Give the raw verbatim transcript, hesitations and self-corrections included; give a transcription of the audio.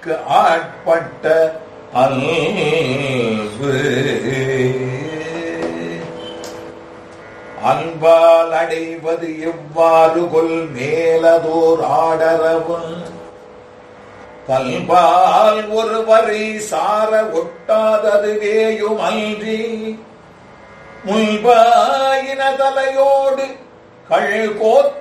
அன்புக்கு ஆட்பட்ட அன்பு அன்பால் அடைவது எவ்வாறு கொல் மேலதோர் ஆடரவும் கல்பால் ஒருவரை சார ஒட்டாததுவேயும் அன்றி முன்பாயின தலையோடு கள் கோத்த